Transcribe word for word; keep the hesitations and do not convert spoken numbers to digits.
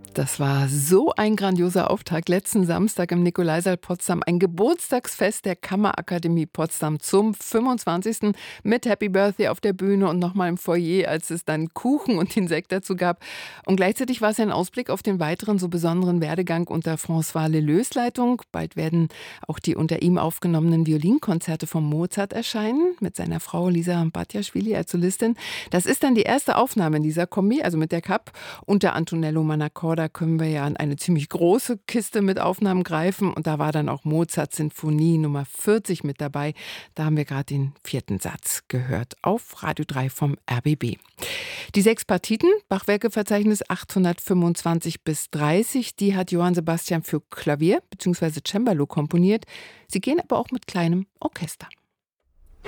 Das war so ein grandioser Auftakt letzten Samstag im Nikolaisaal Potsdam. Ein Geburtstagsfest der Kammerakademie Potsdam zum fünfundzwanzigsten mit Happy Birthday auf der Bühne und nochmal im Foyer, als es dann Kuchen und den Sekt dazu gab. Und gleichzeitig war es ein Ausblick auf den weiteren so besonderen Werdegang unter François Leleux Leitung. Bald werden auch die unter ihm aufgenommenen Violinkonzerte von Mozart erscheinen, mit seiner Frau Lisa Batjaschwili als Solistin. Das ist dann die erste Aufnahme in dieser Kombi, also mit der Kapp. Unter Antonello Manacorda können wir ja an eine ziemlich große Kiste mit Aufnahmen greifen. Und da war dann auch Mozart Sinfonie Nummer vierzig mit dabei. Da haben wir gerade den vierten Satz gehört auf Radio drei vom R B B. Die sechs Partiten, Bachwerkeverzeichnis achthundertfünfundzwanzig bis dreißig, die hat Johann Sebastian für Klavier bzw. Cembalo komponiert. Sie gehen aber auch mit kleinem Orchester.